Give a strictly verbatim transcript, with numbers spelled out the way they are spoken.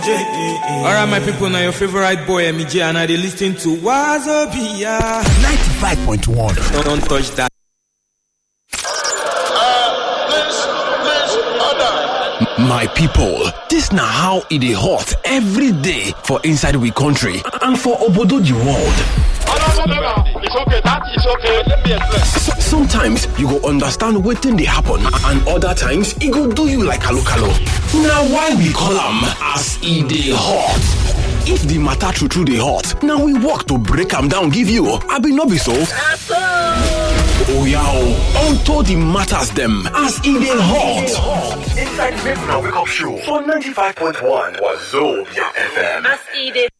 Alright, my people, now your favorite boy M J, and I they listen to Wazobia ninety-five point one. Don't, don't touch that. My people, this now how it is hot every day for inside we country and for obodo the world. It's okay, that is okay. Let me explain. So, sometimes you go understand wetin dey happen, and other times it go do you like kalo kalo. Now why we call am as e dey hot? If the matter true true dey hot, now we work to break am down give you. Abi no be so? Oh yeah, unto the matters them as e dey hot. Inside Make Una Wake Up Show for ninety-five point one Wazobia F M. As e dey